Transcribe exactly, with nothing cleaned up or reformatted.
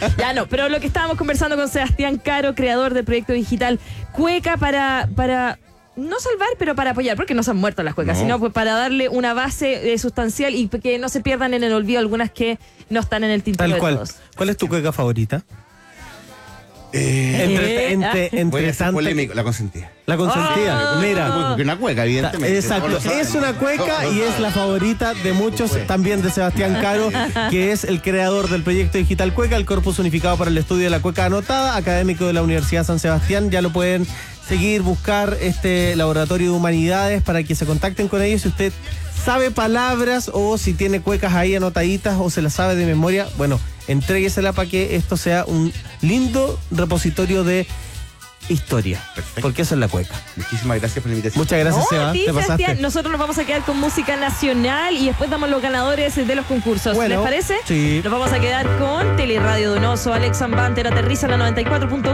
Ya no, pero lo que estábamos conversando con Sebastián Caro, creador del proyecto digital Cueca, para... para no salvar, pero para apoyar, porque no se han muerto las cuecas, no. sino pues para darle una base eh, sustancial y que no se pierdan en el olvido algunas que no están en el tintero Tal de cual. todos. ¿Cuál es tu cueca favorita? Eh, entre, entre, voy entre a ser tanta- polémico, la consentida. La consentida, Oh. mira. Porque una cueca, evidentemente. Exacto, Todos lo saben. es una cueca Todos y lo es la saben. favorita de muchos, también de Sebastián Caro, que es el creador del proyecto digital Cueca, el Corpus Unificado para el Estudio de la Cueca Anotada, académico de la Universidad San Sebastián. Ya lo pueden seguir, buscar este laboratorio de humanidades para que se contacten con ellos. Si usted sabe palabras o si tiene cuecas ahí anotaditas o se las sabe de memoria, bueno, entréguesela para que esto sea un lindo repositorio de historia. Perfecto. Porque eso es la cueca. Muchísimas gracias por la invitación. Muchas gracias, No, Seba. a ti, Te pasaste. Sebastián. Nosotros nos vamos a quedar con música nacional y después damos los ganadores de los concursos. Bueno, ¿Les parece? sí. Nos vamos a quedar con Teleradio Donoso, Alex Van Banter, Aterriza en la noventa y cuatro punto uno.